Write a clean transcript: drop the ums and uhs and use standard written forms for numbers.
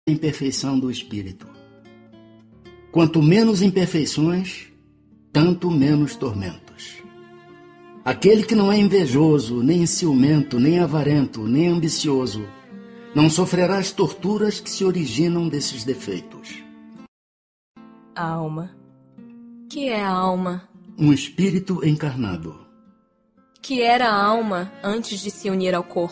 a imperfeição do espírito. Quanto menos imperfeições, tanto menos tormentos. Aquele que não é invejoso, nem ciumento, nem avarento, nem ambicioso, não sofrerá as torturas que se originam desses defeitos. A alma. Que é a alma? Um espírito encarnado. Que era a alma antes de se unir ao corpo?